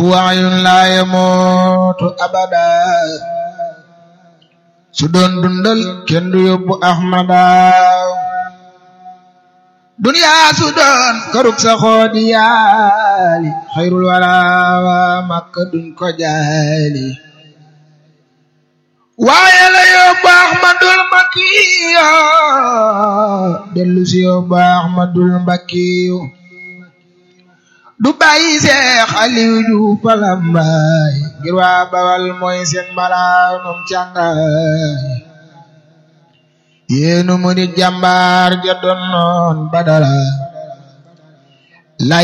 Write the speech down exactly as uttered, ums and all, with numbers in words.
waayun laa yamuutu abada su doon dundal kenn du yóbbu ahmada duniyaa su doon karuk sa xoodi yaali xayrul wala makka duñ ko jaali waaye la yóbbu ahmadul makiyo dellu si yóbbu ahmadul makiyo du bàyyi Seex Aliw Juuf Falambaay ngir waa Bawal mooy seen malaanum càngaay yéenu mu di jàmbaar ja doon noon Badara